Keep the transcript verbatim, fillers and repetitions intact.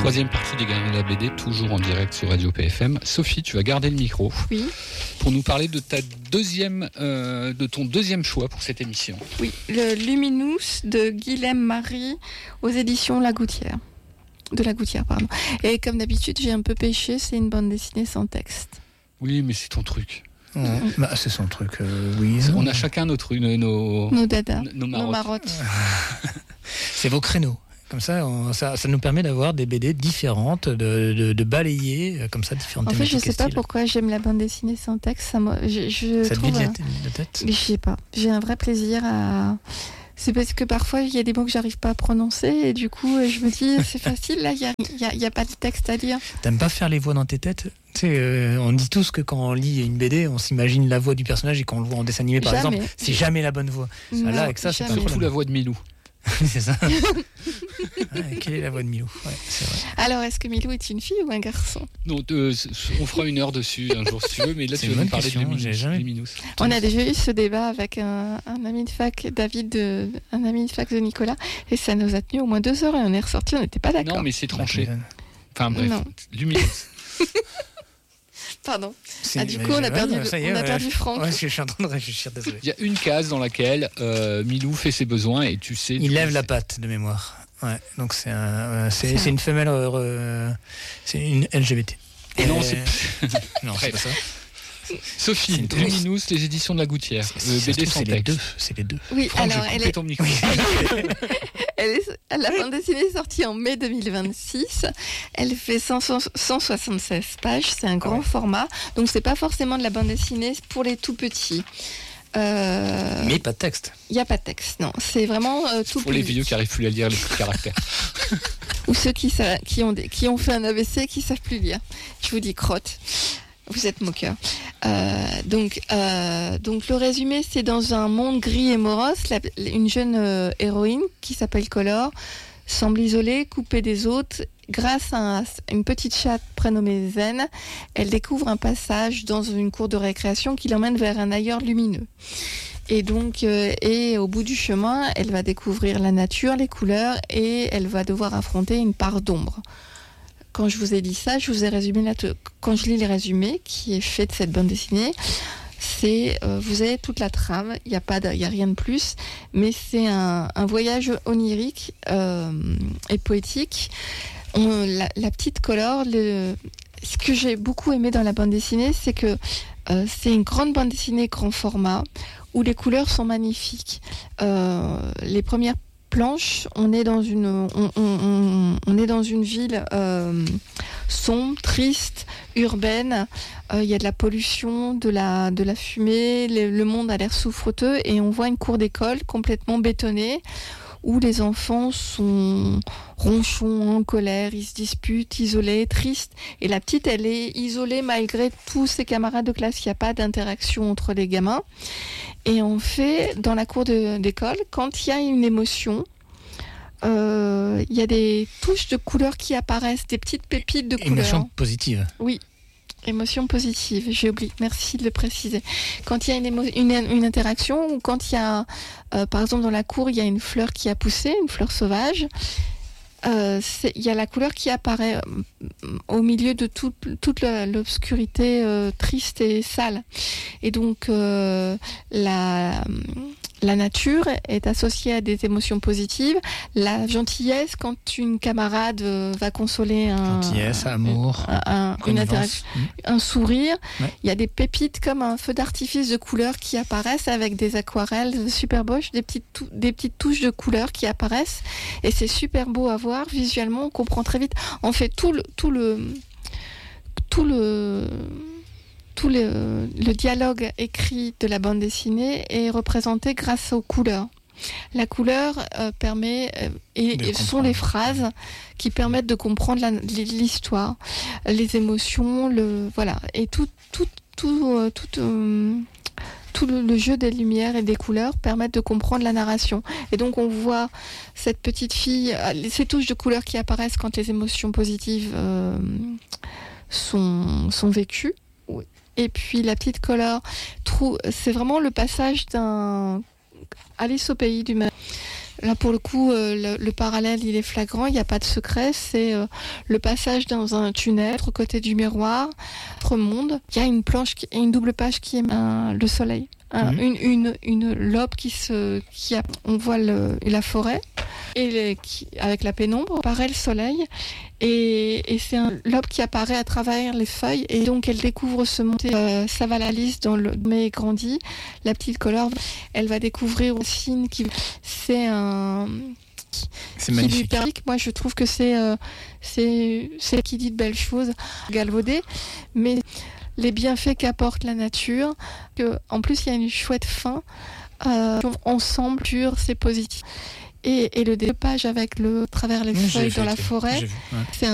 Troisième partie des Galeries de la B D, toujours en direct sur Radio P F M. Sophie, tu vas garder le micro. Oui. Pour nous parler de ta deuxième, euh, de ton deuxième choix pour cette émission. Oui, le Luminous de Guilhem Marie aux éditions La Gouttière. De La Gouttière, pardon. Et comme d'habitude, j'ai un peu pêché, c'est une bande dessinée sans texte. Oui, mais c'est ton truc. Ouais. Mmh. Bah, c'est son truc, euh, oui. On a chacun notre, nos, nos, nos dadas, nos marottes. Nos marottes. C'est vos créneaux. Comme ça, on, ça, ça nous permet d'avoir des B D différentes, de, de, de balayer comme ça différentes en thématiques. En fait, je ne sais pas pourquoi j'aime la bande dessinée sans texte. Ça, moi, je, je ça trouve, te vide la tête. Je sais pas. J'ai un vrai plaisir à. C'est parce que parfois il y a des mots que j'arrive pas à prononcer et du coup je me dis c'est facile, là il y a, y a, y a pas de texte à lire. T'aimes pas faire les voix dans tes têtes? Tu sais, euh, on dit tous que quand on lit une B D, on s'imagine la voix du personnage et quand on le voit en dessin animé par jamais. exemple, c'est jamais la bonne voix. Non, là avec ça c'est pas surtout la voix de Milou. C'est ça. Ouais, quelle est la voix de Milou? Ouais, c'est vrai. Alors, est-ce que Milou est une fille ou un garçon? Non, euh, on fera une heure dessus un jour si tu veux, mais là c'est tu vas nous parler question, de j'ai jamais... Luminous. On a déjà eu ce débat avec un, un ami de fac, David, de, un ami de fac de Nicolas, et ça nous a tenu au moins deux heures et on est ressorti, on n'était pas d'accord. Non, mais c'est tranché. Enfin bref, non. Luminous. Pardon. Ah, du coup, on a perdu, ouais, est, on a ouais, perdu Franck. Ouais, je suis en train de réfléchir, désolé. Il y a une case dans laquelle euh, Milou fait ses besoins et tu sais. Il lève la patte de mémoire. Ouais, donc c'est, un, euh, c'est, c'est, c'est une femelle, euh, c'est une L G B T. Et non, c'est, non, c'est pas ça. Sophie, Luminous, les éditions de La Gouttière. C'est, le B D sans c'est les texte. deux. C'est les deux. Oui, Franck, alors elle est. Ton micro. Elle est, la bande dessinée est sortie en mai deux mille vingt-six. Elle fait cent soixante-seize pages. C'est un grand ouais. format. Donc, c'est pas forcément de la bande dessinée pour les tout petits. Euh... Mais pas de texte. Il n'y a pas de texte, non. C'est vraiment euh, tout pour les vieux qui n'arrivent plus à lire les petits caractères. Ou ceux qui, qui, ont des, qui ont fait un A V C et qui ne savent plus lire. Je vous dis crotte. Vous êtes moqueur. Euh, donc, euh, donc le résumé, c'est dans un monde gris et morose, la, une jeune euh, héroïne qui s'appelle Color semble isolée, coupée des autres. Grâce à un, une petite chatte prénommée Zen, elle découvre un passage dans une cour de récréation qui l'emmène vers un ailleurs lumineux. Et donc, euh, et au bout du chemin, elle va découvrir la nature, les couleurs, et elle va devoir affronter une part d'ombre. Quand je vous ai dit ça, je vous ai résumé là. Quand je lis les résumés qui est fait de cette bande dessinée, c'est euh, vous avez toute la trame. Il n'y a pas, il y a rien de plus, mais c'est un, un voyage onirique euh, et poétique. On, la, la petite Color, le, ce que j'ai beaucoup aimé dans la bande dessinée, c'est que euh, c'est une grande bande dessinée grand format où les couleurs sont magnifiques. Euh, les premières planches, on est dans une, on, on, on, on est dans une ville euh, sombre, triste, urbaine. Il euh, y a de la pollution, de la, de la fumée. Le, le monde a l'air souffreteux et on voit une cour d'école complètement bétonnée où les enfants sont ronchons, en colère, ils se disputent, isolés, tristes. Et la petite, elle est isolée malgré tous ses camarades de classe. Il n'y a pas d'interaction entre les gamins. Et on fait, dans la cour de, d'école, quand il y a une émotion, euh, il y a des touches de couleurs qui apparaissent, des petites pépites de couleurs. Émotion positive. Oui. Émotion positive, j'ai oublié, merci de le préciser. Quand il y a une, émo- une, une interaction ou quand il y a, euh, par exemple dans la cour, il y a une fleur qui a poussé, une fleur sauvage, euh, c'est, il y a la couleur qui apparaît euh, au milieu de tout, toute la, l'obscurité euh, triste et sale. Et donc euh, la... La nature est associée à des émotions positives. La gentillesse, quand une camarade va consoler un... Gentillesse, amour, un, un, une interaction, mmh. un sourire. Ouais. Il y a des pépites comme un feu d'artifice de couleurs qui apparaissent avec des aquarelles super beaux, des petites, tou- des petites touches de couleurs qui apparaissent. Et c'est super beau à voir. Visuellement, on comprend très vite. En fait, tout le... Tout le, tout le Tout le, le dialogue écrit de la bande dessinée est représenté grâce aux couleurs. La couleur euh, permet, euh, et, et sont les phrases qui permettent de comprendre la, l'histoire, les émotions, le, voilà. Et tout, tout, tout, euh, tout, euh, tout le, le jeu des lumières et des couleurs permettent de comprendre la narration. Et donc on voit cette petite fille, ces touches de couleurs qui apparaissent quand les émotions positives euh, sont, sont vécues. Oui. Et puis la petite Color, c'est vraiment le passage d'un Alice au pays du Merveille. Là, pour le coup, euh, le, le parallèle, il est flagrant, il n'y a pas de secret. C'est euh, le passage dans un tunnel, au côté du miroir, autre monde. Il y a une planche, qui, une double page qui est un, le soleil. Un, mmh. une, une, une lobe qui se... Qui a, on voit le, la forêt, et les, qui, avec la pénombre, apparaît le soleil. Et, et c'est un lobe qui apparaît à travers les feuilles. Et donc, elle découvre ce monde. Euh, ça va la lisse dans le... Mais grandit. La petite colore, elle va découvrir aussi qui... C'est un... C'est magnifique. Permet, moi, je trouve que c'est, euh, c'est, c'est qui dit de belles choses, galvaudé, mais les bienfaits qu'apporte la nature, que, en plus, il y a une chouette fin, euh, ensemble, pur, c'est positif. Et, et le découpage avec le travers les mmh, feuilles dans la forêt, ouais. C'est un